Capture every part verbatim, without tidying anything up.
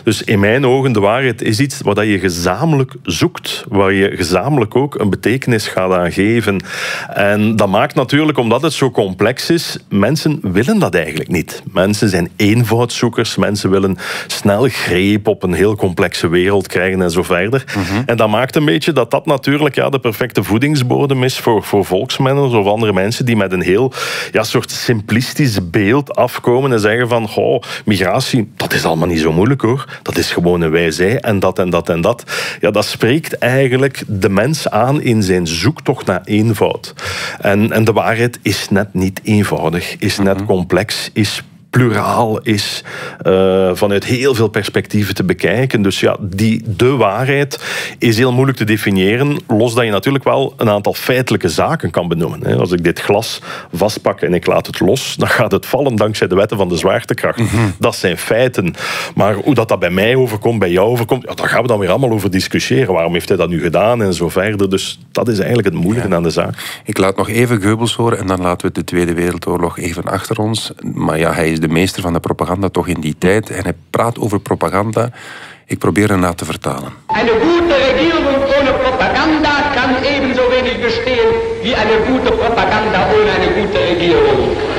Dus in mijn ogen, de waarheid is iets wat je gezamenlijk zoekt, waar je gezamenlijk ook een betekenis gaat aan geven. En dat maakt natuurlijk, omdat het zo complex is, mensen willen dat eigenlijk niet. Mensen zijn eenvoudzoekers, mensen willen snel greep op een heel complexe wereld krijgen en zo verder. Mm-hmm. En dat maakt een beetje dat dat natuurlijk ja, de perfecte voedingsbodem is voor, voor volksmanners of andere mensen die met een heel ja, soort simplistisch beeld afkomen en zeggen van, oh, migratie, dat is allemaal niet zo moeilijk hoor. Dat is gewoon een wij-zij en dat en dat en dat. Ja, dat spreekt eigenlijk de mens aan in zijn zoektocht naar eenvoud. En, en de waarheid is net niet eenvoudig, is net mm-hmm. complex, is pluraal, is uh, vanuit heel veel perspectieven te bekijken. Dus ja, die, de waarheid is heel moeilijk te definiëren, los dat je natuurlijk wel een aantal feitelijke zaken kan benoemen. Als ik dit glas vastpak en ik laat het los, dan gaat het vallen dankzij de wetten van de zwaartekracht. Mm-hmm. Dat zijn feiten. Maar hoe dat, dat bij mij overkomt, bij jou overkomt, ja, daar gaan we dan weer allemaal over discussiëren. Waarom heeft hij dat nu gedaan en zo verder. Dus dat is eigenlijk het moeilijke ja. aan de zaak. Ik laat nog even Goebbels horen en dan laten we de Tweede Wereldoorlog even achter ons. Maar ja, hij is de meester van de propaganda toch in die tijd. En hij praat over propaganda. Ik probeer hem na te vertalen. Een goede regering ohne propaganda kan ebenso wenig bestehen wie een goede propaganda ohne een goede regering.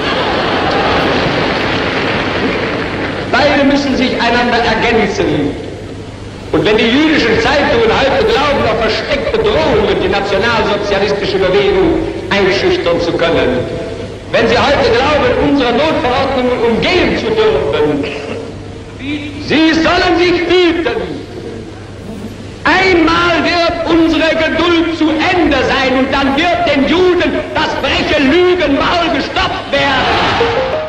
Beide müssen sich einander ergänzen. Und wenn die jüdischen Zeitungen heute glauben, auf versteckte Drohungen die nationalsozialistische Bewegung einschüchtern zu können, wenn sie heute glauben, unsere Notverordnungen umgehen zu dürfen, sie sollen sich hüten. Einmal wird unsere Geduld zu Ende sein und dann wird den Juden das freche Lügen mal gestoppt werden.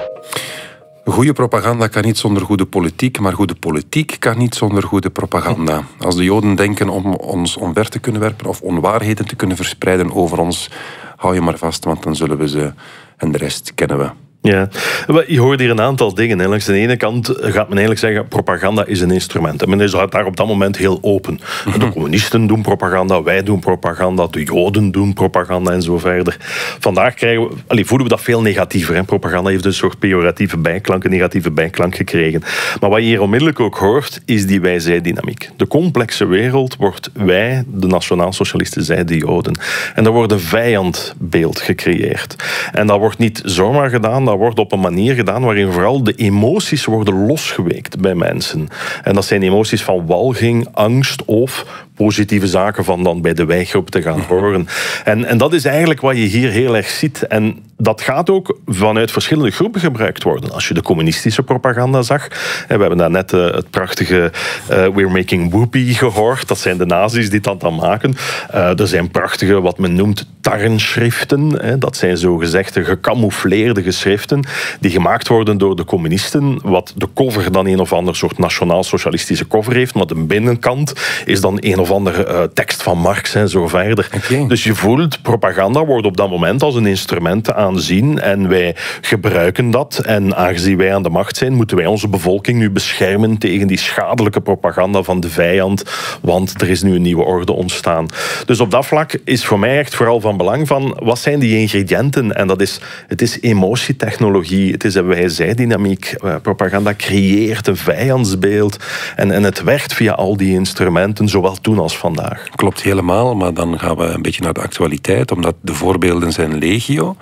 Goede propaganda kan niet zonder goede politiek, maar goede politiek kan niet zonder goede propaganda. Als de Joden denken om ons omver te kunnen werpen of onwaarheden te kunnen verspreiden over ons, hou je maar vast, want dan zullen we ze en de rest kennen we. Ja, je hoort hier een aantal dingen. Hè. Langs de ene kant gaat men eigenlijk zeggen, propaganda is een instrument. En men is daar op dat moment heel open. Mm-hmm. De communisten doen propaganda, wij doen propaganda, de Joden doen propaganda en zo verder. Vandaag krijgen we, allee, voelen we dat veel negatiever. Hè. Propaganda heeft een soort pejoratieve bijklank, een negatieve bijklank gekregen. Maar wat je hier onmiddellijk ook hoort, is die wij-zij-dynamiek. De complexe wereld wordt wij, de nationaal-socialisten, zij, de Joden. En er wordt een vijandbeeld gecreëerd. En dat wordt niet zomaar gedaan, dat wordt op een manier gedaan waarin vooral de emoties worden losgeweekt bij mensen. En dat zijn emoties van walging, angst of positieve zaken van dan bij de wij-groep te gaan horen. En, en dat is eigenlijk wat je hier heel erg ziet. En dat gaat ook vanuit verschillende groepen gebruikt worden. Als je de communistische propaganda zag, en we hebben daarnet uh, het prachtige uh, We're Making Whoopie gehoord. Dat zijn de nazi's die dat dan maken. Uh, er zijn prachtige, wat men noemt, tarnschriften. Hè. Dat zijn zogezegde gecamoufleerde geschriften die gemaakt worden door de communisten. Wat de cover dan een of ander soort nationaal-socialistische cover heeft, maar de binnenkant is dan een of andere uh, tekst van Marx en zo verder. Okay. Dus je voelt, propaganda wordt op dat moment als een instrument aanzien en wij gebruiken dat. En aangezien wij aan de macht zijn, moeten wij onze bevolking nu beschermen tegen die schadelijke propaganda van de vijand, want er is nu een nieuwe orde ontstaan. Dus op dat vlak is voor mij echt vooral van belang van, wat zijn die ingrediënten? En dat is, het is emotietechnologie, het is een wij-zij-dynamiek. Uh, propaganda creëert een vijandsbeeld en, en het werkt via al die instrumenten, zowel toen als vandaag. Klopt helemaal, maar dan gaan we een beetje naar de actualiteit, omdat de voorbeelden zijn legio.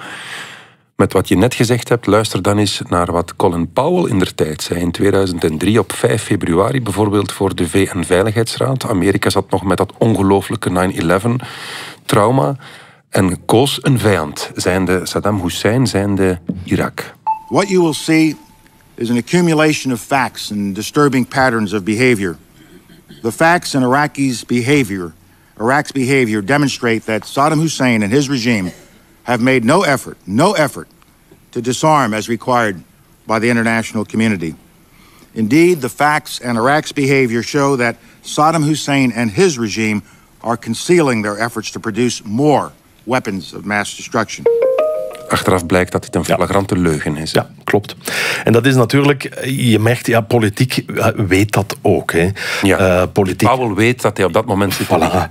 Met wat je net gezegd hebt, luister dan eens naar wat Colin Powell indertijd zei in tweeduizend drie op vijf februari, bijvoorbeeld voor de V N-veiligheidsraad. Amerika zat nog met dat ongelooflijke nine eleven trauma en koos een vijand, zijnde Saddam Hussein, zijnde Irak. What you will see is an accumulation of facts and disturbing patterns of behavior. The facts in Iraqi's behavior, Iraq's behavior demonstrate that Saddam Hussein and his regime have made no effort, no effort to disarm as required by the international community. Indeed, the facts and Iraq's behavior show that Saddam Hussein and his regime are concealing their efforts to produce more weapons of mass destruction. achteraf blijkt dat dit een flagrante leugen is. Ja, klopt. En dat is natuurlijk, je merkt, ja, politiek weet dat ook. Hè. Ja. Uh, politiek... Powell weet dat hij op dat moment zit. Voilà.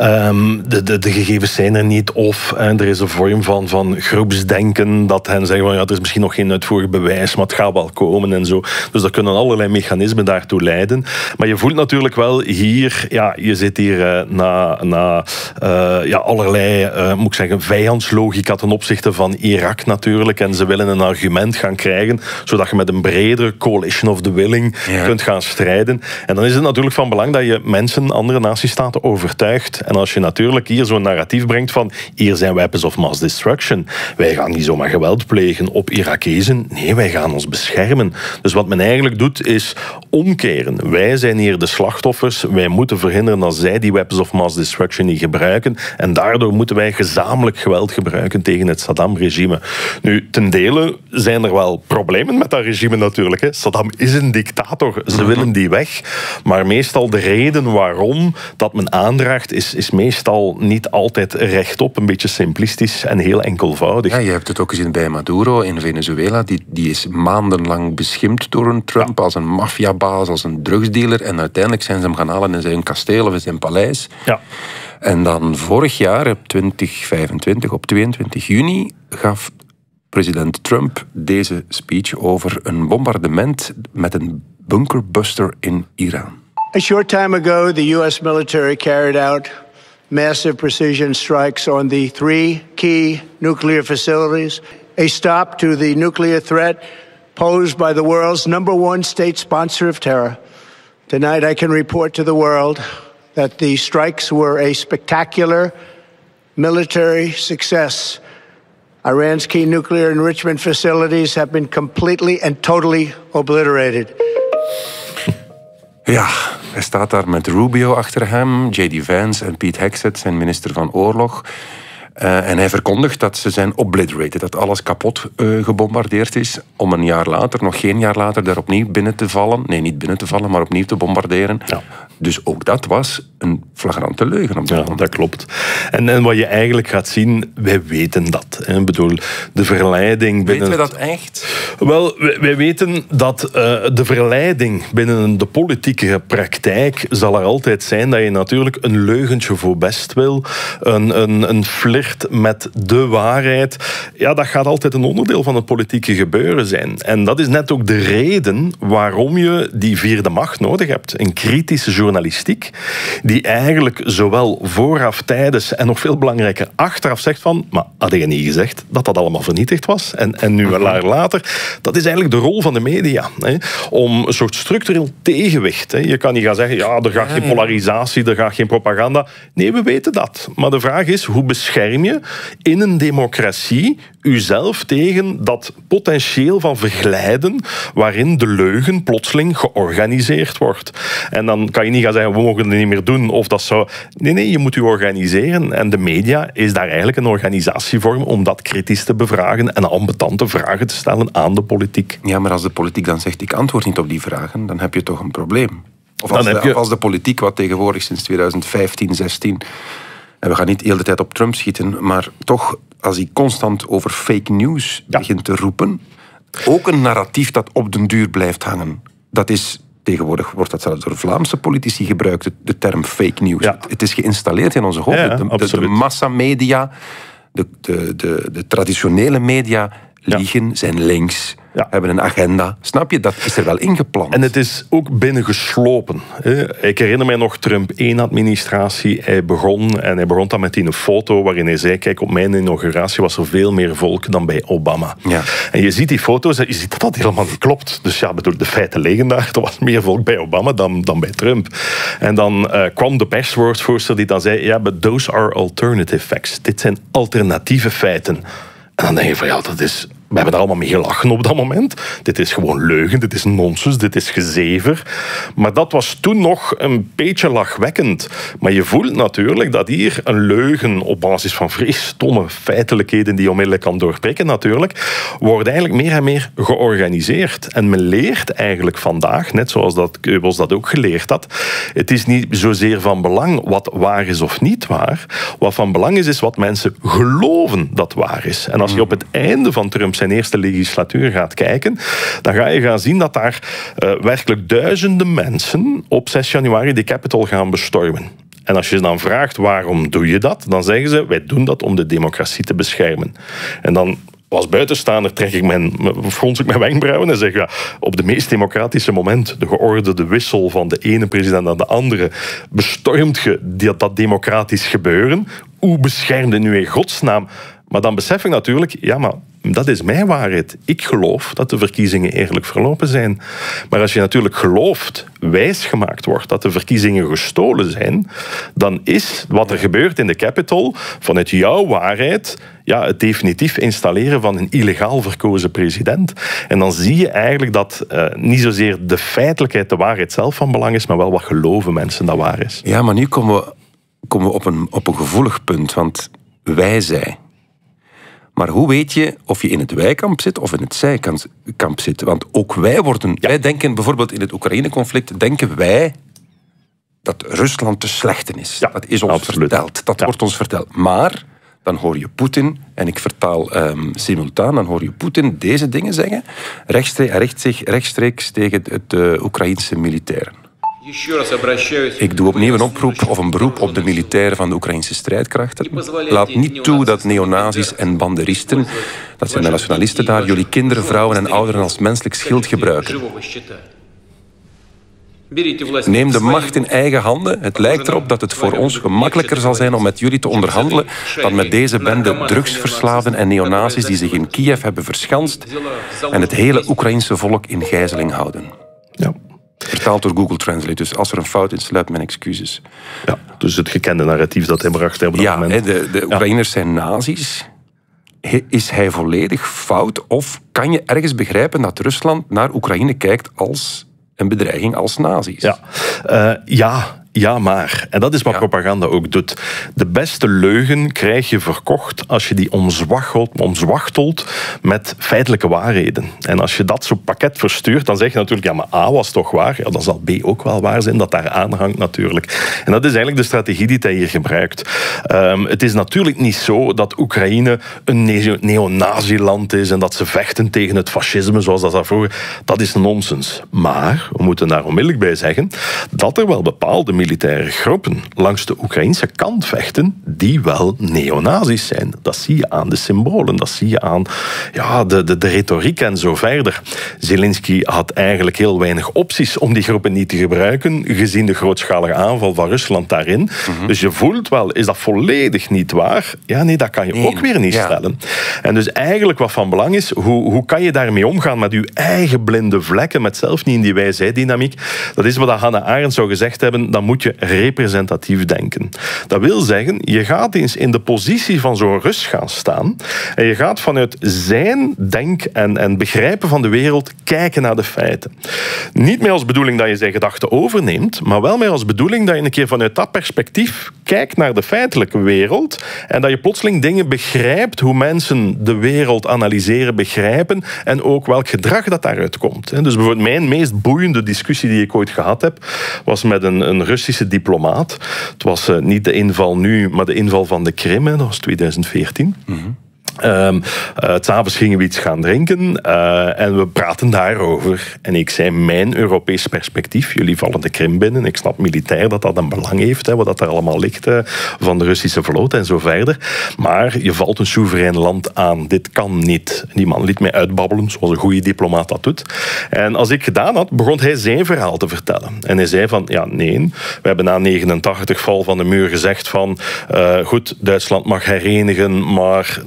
Um, de, de, de gegevens zijn er niet, of uh, er is een vorm van, van groepsdenken dat hen zeggen van ja, er is misschien nog geen uitvoerig bewijs, maar het gaat wel komen en zo. Dus er kunnen allerlei mechanismen daartoe leiden. Maar je voelt natuurlijk wel hier, ja, je zit hier uh, na, na uh, ja, allerlei, uh, moet ik zeggen, vijandslogica ten opzichte van Irak natuurlijk. En ze willen een argument gaan krijgen, zodat je met een bredere coalition of the willing ja. kunt gaan strijden. En dan is het natuurlijk van belang dat je mensen, andere natiestaten, overtuigt. En als je natuurlijk hier zo'n narratief brengt van hier zijn weapons of mass destruction. Wij gaan niet zomaar geweld plegen op Irakezen. Nee, wij gaan ons beschermen. Dus wat men eigenlijk doet, is omkeren. Wij zijn hier de slachtoffers. Wij moeten verhinderen dat zij die weapons of mass destruction niet gebruiken. En daardoor moeten wij gezamenlijk geweld gebruiken tegen het Saddam-regime. Nu, ten dele zijn er wel problemen met dat regime natuurlijk. Hè. Saddam is een dictator. Ze willen die weg. Maar meestal de reden waarom dat men aandraagt, is, is meestal niet altijd rechtop. Een beetje simplistisch en heel enkelvoudig. Ja, je hebt het ook gezien bij Maduro in Venezuela. Die, die is maandenlang beschimpt door een Trump ja. als een maffiabaas, als een drugsdealer. En uiteindelijk zijn ze hem gaan halen in zijn kasteel of in zijn paleis. Ja. En dan vorig jaar, op twintig vijfentwintig, op tweeëntwintig juni, gaf president Trump deze speech over een bombardement met een bunkerbuster in Iran. A short time ago, the U S military carried out massive precision strikes on the three key nuclear facilities, a stop to the nuclear threat posed by the world's number one state sponsor of terror. Tonight I can report to the world that the strikes were a spectacular military success. Iran's key nuclear enrichment facilities have been completely and totally obliterated. Ja, hij staat daar met Rubio achter hem, J D Vance en Pete Hegseth, zijn minister van Oorlog. Uh, en hij verkondigt dat ze zijn obliterated, dat alles kapot uh, gebombardeerd is, om een jaar later, nog geen jaar later, daar opnieuw binnen te vallen. Nee, niet binnen te vallen, maar opnieuw te bombarderen. Ja. Dus ook dat was een flagrante leugen op dat ja, moment. Dat klopt. En, en wat je eigenlijk gaat zien, wij weten dat. Hè. Ik bedoel, de verleiding... Weten binnen... we dat echt? Wel, wij, wij weten dat uh, de verleiding binnen de politieke praktijk zal er altijd zijn dat je natuurlijk een leugentje voor best wil, een, een, een flirt met de waarheid. Ja, dat gaat altijd een onderdeel van het politieke gebeuren zijn. En dat is net ook de reden waarom je die vierde macht nodig hebt. Een kritische journalistiek die eigenlijk zowel vooraf, tijdens en nog veel belangrijker achteraf zegt van, maar had je niet gezegd dat dat allemaal vernietigd was? En, en nu een jaar later. Dat is eigenlijk de rol van de media. Hè, om een soort structureel tegenwicht. Hè. Je kan niet gaan zeggen, ja, er gaat geen polarisatie, er gaat geen propaganda. Nee, we weten dat. Maar de vraag is, hoe bescherm je in een democratie uzelf tegen dat potentieel van verglijden waarin de leugen plotseling georganiseerd wordt. En dan kan je niet gaan zeggen, we mogen het niet meer doen, of dat zou... Nee, nee, je moet je organiseren. En de media is daar eigenlijk een organisatievorm om dat kritisch te bevragen en ambetante vragen te stellen aan de politiek. Ja, maar als de politiek dan zegt, ik antwoord niet op die vragen, dan heb je toch een probleem. Of als, dan de, heb je... of als de politiek, wat tegenwoordig sinds twintig vijftien, zestien... En we gaan niet de hele tijd op Trump schieten, maar toch, als hij constant over fake news ja. begint te roepen, ook een narratief dat op den duur blijft hangen. Dat is, tegenwoordig wordt dat zelfs door Vlaamse politici gebruikt, de, de term fake news. Ja. Het is geïnstalleerd in onze hoofden. Ja, ja, de, de, de massamedia, de, de, de, de traditionele media liegen, ja. zijn links. Ja. Hebben een agenda. Snap je? Dat is er wel ingepland. En het is ook binnengeslopen. Ik herinner mij nog Trump één-administratie. Hij begon, en hij begon dan met een foto waarin hij zei, kijk, op mijn inauguratie was er veel meer volk dan bij Obama. Ja. En je ziet die foto's en je ziet dat dat helemaal niet klopt. Dus ja, bedoel, de feiten liggen daar. Er was meer volk bij Obama dan, dan bij Trump. En dan uh, kwam de perswoordvoerster die dan zei, ja, but those are alternative facts. Dit zijn alternatieve feiten. En dan denk je van, ja, dat is We hebben daar allemaal mee gelachen op dat moment. Dit is gewoon leugen, dit is nonsens, dit is gezever. Maar dat was toen nog een beetje lachwekkend. Maar je voelt natuurlijk dat hier een leugen op basis van vrij stomme feitelijkheden die je onmiddellijk kan doorprikken natuurlijk, wordt eigenlijk meer en meer georganiseerd. En men leert eigenlijk vandaag, net zoals dat Goebbels dat ook geleerd had, het is niet zozeer van belang wat waar is of niet waar. Wat van belang is, is wat mensen geloven dat waar is. En als je op het einde van Trump zijn eerste legislatuur gaat kijken, dan ga je gaan zien dat daar uh, werkelijk duizenden mensen op zes januari de Capitol gaan bestormen. En als je dan vraagt waarom doe je dat, dan zeggen ze wij doen dat om de democratie te beschermen. En dan als buitenstaander trek ik mijn, frons ik mijn wenkbrauwen en zeg ja, op de meest democratische moment, de geordende wissel van de ene president naar de andere, bestormt je dat, dat democratisch gebeuren. Hoe beschermde nu in godsnaam? Maar dan besef ik natuurlijk, ja, maar dat is mijn waarheid. Ik geloof dat de verkiezingen eerlijk verlopen zijn. Maar als je natuurlijk gelooft, wijsgemaakt wordt, dat de verkiezingen gestolen zijn, dan is wat er gebeurt in de Capitol vanuit jouw waarheid ja, het definitief installeren van een illegaal verkozen president. En dan zie je eigenlijk dat uh, niet zozeer de feitelijkheid, de waarheid zelf van belang is, maar wel wat geloven mensen dat waar is. Ja, maar nu komen we, komen we op, een, op een gevoelig punt, want wij zij. Maar hoe weet je of je in het wij-kamp zit of in het zij-kamp zit? Want ook wij worden... Ja. Wij denken bijvoorbeeld in het Oekraïne-conflict, denken wij dat Rusland te slechten is. Ja, dat is ons absoluut verteld. Dat ja. wordt ons verteld. Maar dan hoor je Poetin, en ik vertaal um, simultaan, dan hoor je Poetin deze dingen zeggen. Rechtstreeks, hij richt zich rechtstreeks tegen de Oekraïnse militairen. Ik doe opnieuw een oproep of een beroep op de militairen van de Oekraïnse strijdkrachten. Laat niet toe dat neonazis en banderisten, dat zijn de nationalisten daar, jullie kinderen, vrouwen en ouderen als menselijk schild gebruiken. Neem de macht in eigen handen. Het lijkt erop dat het voor ons gemakkelijker zal zijn om met jullie te onderhandelen dan met deze bende drugsverslaafden en neonazis die zich in Kiev hebben verschanst en het hele Oekraïnse volk in gijzeling houden. Ja. Vertaald door Google Translate, dus als er een fout in sluit, mijn excuses. Ja, dus het gekende narratief dat hij bracht op dat ja, moment. De, de Oekraïners ja. zijn nazi's. Is hij volledig fout? Of kan je ergens begrijpen dat Rusland naar Oekraïne kijkt als een bedreiging, als nazi's? Ja, uh, ja. Ja, maar. En dat is wat ja. propaganda ook doet. De beste leugen krijg je verkocht als je die omzwachtelt, omzwachtelt met feitelijke waarheden. En als je dat zo'n pakket verstuurt, dan zeg je natuurlijk, ja, maar A was toch waar? Ja, dan zal B ook wel waar zijn, dat daar aanhangt natuurlijk. En dat is eigenlijk de strategie die hij hier gebruikt. Um, het is natuurlijk niet zo dat Oekraïne een neonazi-land is en dat ze vechten tegen het fascisme zoals dat vroeger. Dat is nonsens. Maar, we moeten daar onmiddellijk bij zeggen, dat er wel bepaalde militaire groepen langs de Oekraïnse kant vechten die wel neonazis zijn. Dat zie je aan de symbolen, dat zie je aan ja, de, de, de retoriek en zo verder. Zelensky had eigenlijk heel weinig opties om die groepen niet te gebruiken, gezien de grootschalige aanval van Rusland daarin. Mm-hmm. Dus je voelt wel, is dat volledig niet waar? Ja, nee, dat kan je nee, ook weer niet ja. stellen. En dus eigenlijk wat van belang is, hoe, hoe kan je daarmee omgaan met je eigen blinde vlekken, met zelf niet in die wij-zij-dynamiek? Dat is wat Hannah Arendt zou gezegd hebben, dan moet je representatief denken. Dat wil zeggen, je gaat eens in de positie van zo'n Rus gaan staan en je gaat vanuit zijn denk en, en begrijpen van de wereld kijken naar de feiten. Niet meer als bedoeling dat je zijn gedachten overneemt, maar wel meer als bedoeling dat je een keer vanuit dat perspectief kijkt naar de feitelijke wereld en dat je plotseling dingen begrijpt, hoe mensen de wereld analyseren, begrijpen en ook welk gedrag dat daaruit komt. Dus bijvoorbeeld mijn meest boeiende discussie die ik ooit gehad heb, was met een, een Russische diplomaat. Het was uh, niet de inval nu, maar de inval van de Krim, hè. Dat was twintig veertien. Mm-hmm. Um, uh, 's avonds gingen we iets gaan drinken uh, en we praten daarover. En ik zei, mijn Europees perspectief, jullie vallen de Krim binnen. Ik snap militair dat dat een belang heeft, hè, wat dat er allemaal ligt uh, van de Russische vloot en zo verder. Maar je valt een soeverein land aan. Dit kan niet. Die man liet mij uitbabbelen, zoals een goede diplomaat dat doet. En als ik gedaan had, begon hij zijn verhaal te vertellen. En hij zei van, ja, nee, we hebben na negenentachtig val van de muur gezegd van, uh, goed, Duitsland mag herenigen, maar er is een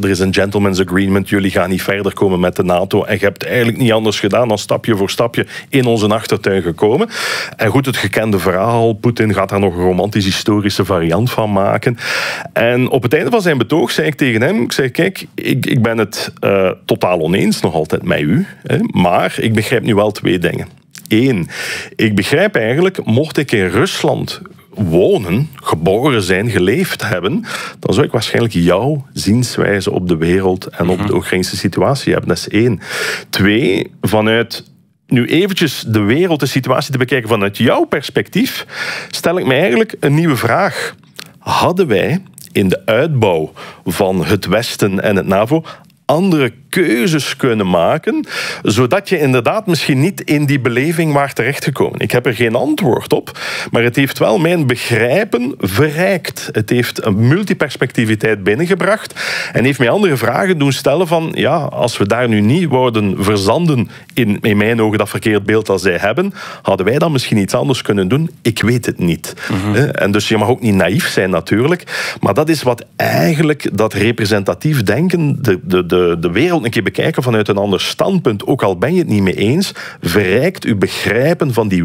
gentleman's agreement, jullie gaan niet verder komen met de NATO en je hebt eigenlijk niet anders gedaan dan stapje voor stapje in onze achtertuin gekomen. En goed, het gekende verhaal, Poetin gaat daar nog een romantisch historische variant van maken. En op het einde van zijn betoog zei ik tegen hem, ik zei, kijk, ik, ik ben het uh, totaal oneens nog altijd met u, hè, maar ik begrijp nu wel twee dingen. Eén, ik begrijp eigenlijk, mocht ik in Rusland wonen, geboren zijn, geleefd hebben, dan zou ik waarschijnlijk jouw zienswijze op de wereld en op de Oekraïnse situatie hebben. Dat is één. Twee, vanuit nu eventjes de wereld, de situatie te bekijken vanuit jouw perspectief, stel ik mij eigenlijk een nieuwe vraag. Hadden wij in de uitbouw van het Westen en het NAVO andere keuzes kunnen maken, zodat je inderdaad misschien niet in die beleving waart terechtgekomen? Ik heb er geen antwoord op, maar het heeft wel mijn begrijpen verrijkt. Het heeft een multiperspectiviteit binnengebracht en heeft mij andere vragen doen stellen van, ja, als we daar nu niet wouden verzanden in, in mijn ogen dat verkeerd beeld dat zij hebben, hadden wij dan misschien iets anders kunnen doen? Ik weet het niet. Mm-hmm. En dus je mag ook niet naïef zijn natuurlijk, maar dat is wat eigenlijk dat representatief denken, de, de, de, de wereld een keer bekijken vanuit een ander standpunt, ook al ben je het niet mee eens, verrijkt uw begrijpen van die